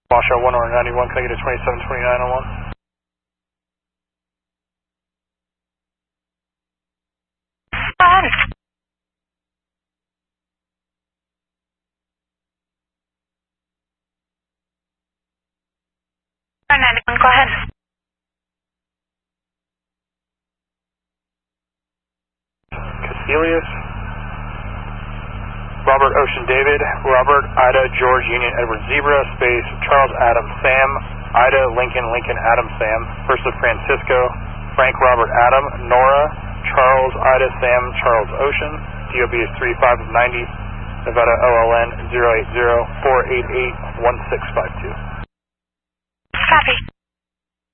Washoe 1 or 91, can I get a 2729 on 1? Go ahead. 91, go ahead. Casilius, Robert Ocean David, Robert Ida George Union Edward Zebra, space Charles Adam Sam, Ida Lincoln Lincoln Adam Sam, first of Francisco, Frank Robert Adam, Nora, Charles Ida Sam Charles Ocean, DOB is 35 of 90, Nevada OLN 080-488-1652. Copy.